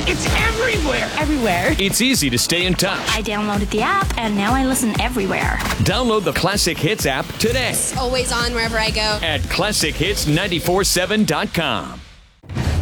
It's everywhere. Everywhere. It's easy to stay in touch. I downloaded the app, and now I listen everywhere. Download the Classic Hits app today It's always on wherever I go. at ClassicHits947.com.